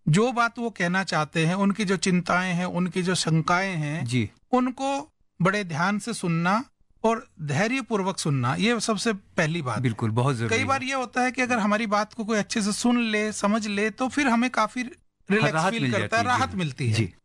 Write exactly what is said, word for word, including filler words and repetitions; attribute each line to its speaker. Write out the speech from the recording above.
Speaker 1: जो बात वो कहना चाहते हैं, उनकी जो चिंताएं हैं, उनकी जो शंकाएं हैं
Speaker 2: जी
Speaker 1: उनको बड़े ध्यान से सुनना और धैर्य पूर्वक सुनना, ये सबसे पहली बात।
Speaker 2: बिल्कुल, बहुत जरूरी।
Speaker 1: कई बार ये होता है कि अगर हमारी बात को कोई अच्छे से सुन ले, समझ ले, तो फिर हमें काफी रिलैक्स फील करता है, राहत मिलती है।